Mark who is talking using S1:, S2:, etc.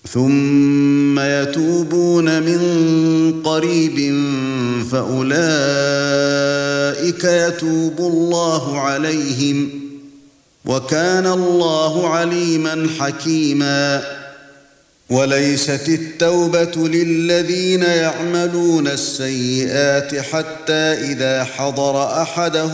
S1: ثُمَّ يَتُوبُونَ مِن قَرِيبٍ فَأُولَئِكَ يَتُوبُ اللَّهُ عَلَيْهِمْ وَكَانَ اللَّهُ عَلِيمًا حَكِيمًا وَلَيْسَتِ التَّوْبَةُ لِلَّذِينَ يَعْمَلُونَ السَّيِّئَاتِ حَتَّى إِذَا حَضَرَ أَحَدَهُمُ